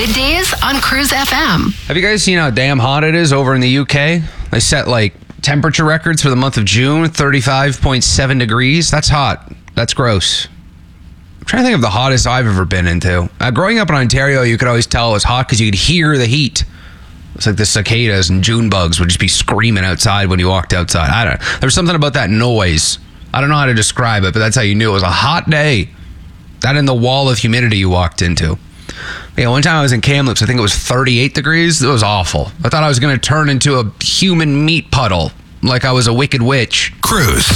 Middays on Cruise FM. Have you guys seen how damn hot it is over in the UK? They set like temperature records for the month of June, 35.7 degrees. That's hot. That's gross. I'm trying to think of the hottest I've ever been into. Growing up in Ontario, you could always tell it was hot because you could hear the heat. It's like the cicadas and June bugs would just be screaming outside when you walked outside. I don't know. There was something about that noise. I don't know how to describe it, but that's how you knew it was a hot day. That and the wall of humidity you walked into. Yeah, one time I was in Kamloops, I think it was 38 degrees. It was awful. I thought I was going to turn into a human meat puddle like I was a wicked witch. Cruise.